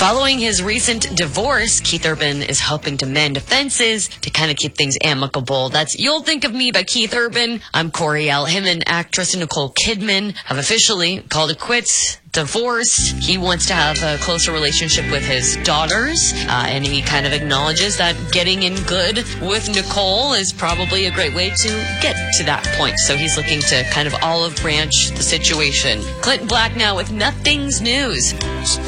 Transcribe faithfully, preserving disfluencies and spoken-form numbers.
Following his recent divorce, Keith Urban is hoping to mend fences to kind of keep things amicable. That's You'll Think of Me by Keith Urban. I'm Coriel. Him and actress Nicole Kidman have officially called it quits. Divorced. He wants to have a closer relationship with his daughters, uh, and he kind of acknowledges that getting in good with Nicole is probably a great way to get to that point. So he's looking to kind of olive branch the situation. Clinton Black now with Nothing's News.